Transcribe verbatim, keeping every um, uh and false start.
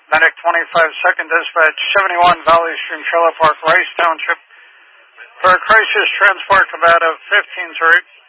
Medic twenty-five, second dispatch, seventy-one Valley Stream Trailer Park, Rice Township. For a crisis transport, combative fifteen three.